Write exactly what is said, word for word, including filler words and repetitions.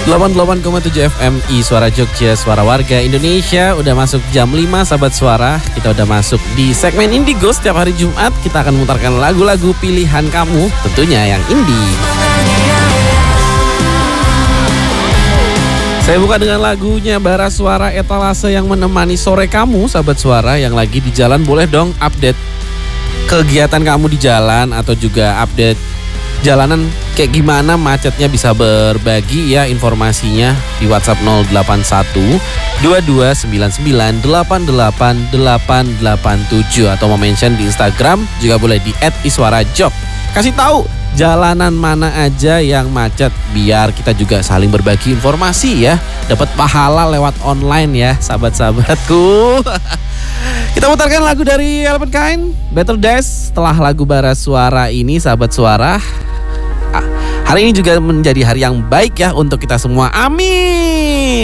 delapan puluh delapan koma tujuh F M I Suara Jogja, Suara Warga Indonesia. Udah masuk jam lima sahabat suara. Kita udah masuk di segmen Indigo. Setiap hari Jumat kita akan memutarkan lagu-lagu pilihan kamu, tentunya yang indie. Saya buka dengan lagunya Bara Suara Etalase yang menemani sore kamu sahabat suara yang lagi di jalan. Boleh dong update kegiatan kamu di jalan atau juga update jalanan kayak gimana, macetnya, bisa berbagi ya informasinya di WhatsApp nol delapan satu dua dua sembilan sembilan delapan delapan delapan delapan tujuh atau mau mention di Instagram juga boleh di et iswarajog. Kasih tahu jalanan mana aja yang macet biar kita juga saling berbagi informasi ya. Dapat pahala lewat online ya sahabat-sahabatku. Kita putarkan lagu dari Elephant Kind, Better Days. Setelah lagu Bara Suara ini sahabat suara, hari ini juga menjadi hari yang baik ya untuk kita semua. Amin.